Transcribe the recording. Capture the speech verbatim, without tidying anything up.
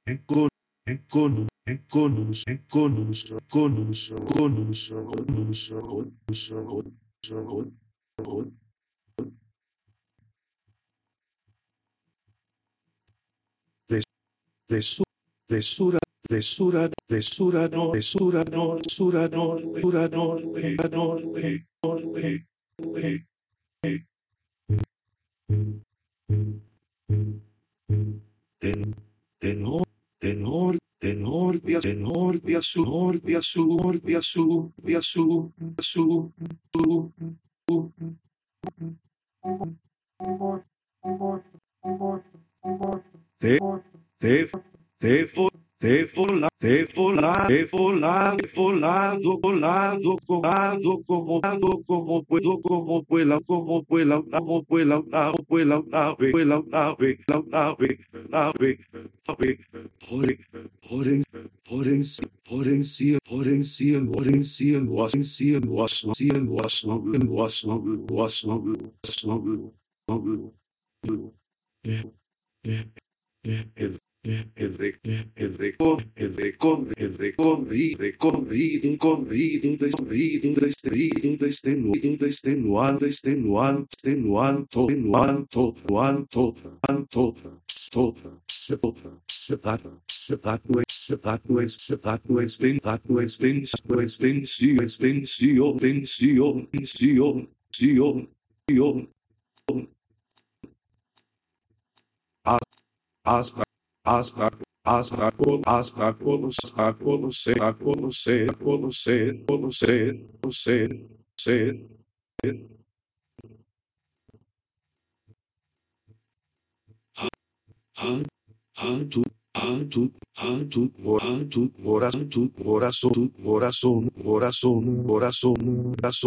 Econ, econ, econus, econus, conus, conus, conus, conus, conus, de, de su, de sura, de sura, de sura, no, de sura, no, sura, no, de sura, no, de, no, de, no, de, de, de, de, no, de nor, de norte, de norte a sur, norte a sur, norte a sur, de a sur, a sur, su, su, de, de, de, fo, de, fola, de, fola, de, fola, de, folado, volado, colado, como, lado, como puedo, como vuela, como vuela, como vuela, una, vuela, una ave, vuela, una ave, la nave, nave, nave, por, por, en, por, en, por en cielo, por en cielo, por en cielo, was, en cielo, was, no, cielo, was, no, was, no, was, no, was, no, no, el el re, el recon, el recon, el recorrido, recorrido, corrido, descorrido, destruido, destenuido, destenuado, destenuado, destenuado, destenuado, alto, alto, psto, psto, that, that way, that way, that way, then, that way, then, then, then, see, then, see, oh, then, see, oh, see, oh, see, oh, see, oh, hasta, hasta, hasta, con, hasta conocer, hasta conocer, hasta conocer, conocer, conocer, conocer, conocer, Hadu, hadu, hadu, hadu, corazón, corazón, corazón, corazón, corazón, corazón.